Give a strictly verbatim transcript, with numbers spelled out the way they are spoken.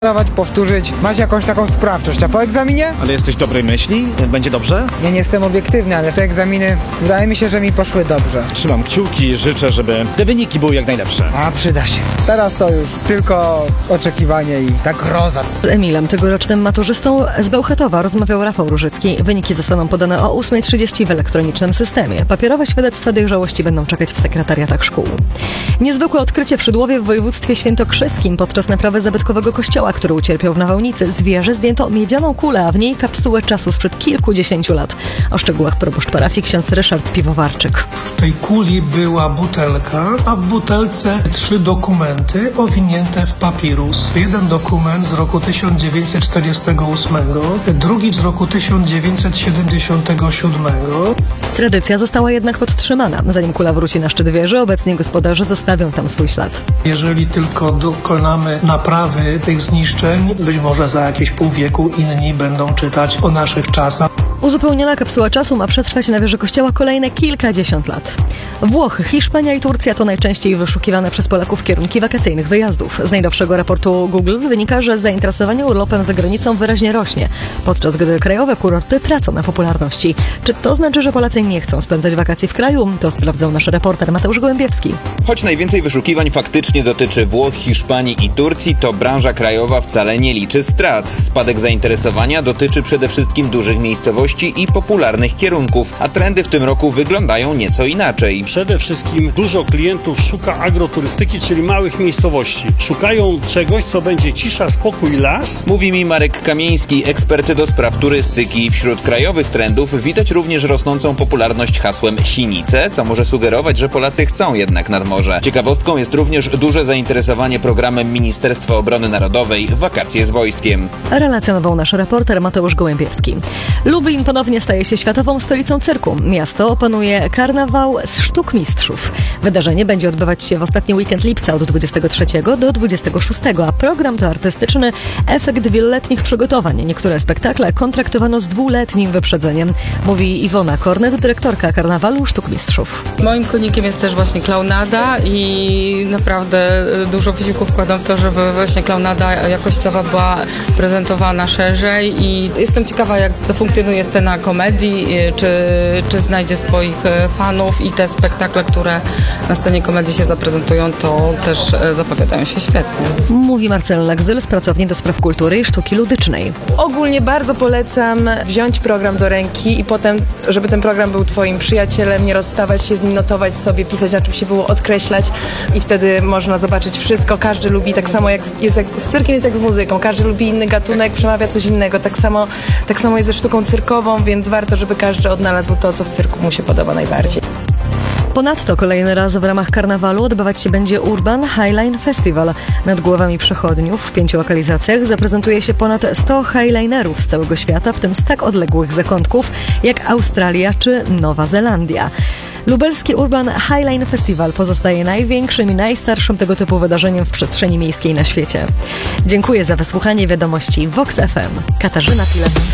dawać, powtórzyć, masz jakąś taką sprawczość, a po egzaminie? Ale jesteś dobrej myśli? Będzie dobrze? Ja nie jestem obiektywny, ale te egzaminy wydaje mi się, że mi poszły dobrze. Trzymam kciuki i życzę, żeby te wyniki były jak najlepsze. A przyda się. Teraz to już tylko oczekiwanie i ta groza. Z Emilem, tegorocznym maturzystą z Bełchatowa, rozmawiał Rafał Różycki. Wyniki zostaną podane o ósma trzydzieści w elektronicznym systemie. Papierowe świadectwa dojrzałości będą czekać w sekretariatach szkół. Niezwykłe odkrycie w Szydłowie w województwie świętokrzyskim. Podczas naprawy zabytkowego kościoła, który ucierpiał w nawałnicy, z wieży zdjęto miedzianą kulę, a w niej kapsułę czasu sprzed kilkudziesięciu lat. O szczegółach proboszcz parafii ksiądz Ryszard Piwowarczyk. W tej kuli była butelka, a w butelce trzy dokumenty owinięte w papirus. Jeden dokument z roku tysiąc dziewięćset czterdziestego ósmego, drugi z roku tysiąc dziewięćset siedemdziesiątego siódmego. Tradycja została jednak podtrzymana. Zanim kula wróci na szczyt wieży, obecni gospodarze zostawią tam swój ślad. Jeżeli tylko dokonamy naprawy tych zniszczeń, być może za jakieś pół wieku inni będą czytać o naszych czasach. Uzupełniona kapsuła czasu ma przetrwać na wieży kościoła kolejne kilkadziesiąt lat. Włochy, Hiszpania i Turcja to najczęściej wyszukiwane przez Polaków kierunki wakacyjnych wyjazdów. Z najnowszego raportu Google wynika, że zainteresowanie urlopem za granicą wyraźnie rośnie, podczas gdy krajowe kurorty tracą na popularności. Czy to znaczy, że Polacy nie chcą spędzać wakacji w kraju? To sprawdzał nasz reporter Mateusz Gołębiewski. Choć najwięcej wyszukiwań faktycznie dotyczy Włoch, Hiszpanii i Turcji, to branża krajowa wcale nie liczy strat. Spadek zainteresowania dotyczy przede wszystkim dużych miejscowości i popularnych kierunków, a trendy w tym roku wyglądają nieco inaczej. Przede wszystkim dużo klientów szuka agroturystyki, czyli małych miejscowości. Szukają czegoś, co będzie cisza, spokój, las. Mówi mi Marek Kamieński, ekspert do spraw turystyki. Wśród krajowych trendów widać również rosnącą popularność hasłem Sinice, co może sugerować, że Polacy chcą jednak nad morze. Ciekawostką jest również duże zainteresowanie programem Ministerstwa Obrony Narodowej Wakacje z wojskiem. Relacjonował nasz reporter Mateusz Gołębiewski. Lublin ponownie staje się światową stolicą cyrku. Miasto opanuje karnawał z sztuk mistrzów. Wydarzenie będzie odbywać się w ostatni weekend lipca od dwudziestego trzeciego do dwudziestego szóstego, a program to artystyczny efekt wieloletnich przygotowań. Niektóre spektakle kontraktowano z dwuletnim wyprzedzeniem, mówi Iwona Kornet, dyrektorka karnawalu sztuk mistrzów. Moim konikiem jest też właśnie klaunada i naprawdę dużo wysiłku wkładam w to, żeby właśnie klaunada jakościowa była prezentowana szerzej i jestem ciekawa, jak zafunkcjonuje scena komedii, czy, czy znajdzie swoich fanów i te spektakle, które na scenie komedii się zaprezentują, to też zapowiadają się świetnie. Mówi Marcelina Gzyl z pracowni do spraw kultury i sztuki ludycznej. Ogólnie bardzo polecam wziąć program do ręki i potem, żeby ten program był twoim przyjacielem, nie rozstawać się z nim, notować sobie, pisać na czym się było, odkreślać i wtedy można zobaczyć wszystko. Każdy lubi, tak samo jak z, jest jak z cyrkiem, jest jak z muzyką. Każdy lubi inny gatunek, przemawia coś innego. Tak samo, tak samo jest ze sztuką cyrkową, więc warto, żeby każdy odnalazł to, co w cyrku mu się podoba najbardziej. Ponadto kolejny raz w ramach karnawalu odbywać się będzie Urban Highline Festival. Nad głowami przechodniów w pięciu lokalizacjach zaprezentuje się ponad sto highlinerów z całego świata, w tym z tak odległych zakątków jak Australia czy Nowa Zelandia. Lubelski Urban Highline Festival pozostaje największym i najstarszym tego typu wydarzeniem w przestrzeni miejskiej na świecie. Dziękuję za wysłuchanie wiadomości Vox F M. Katarzyna Pilewska.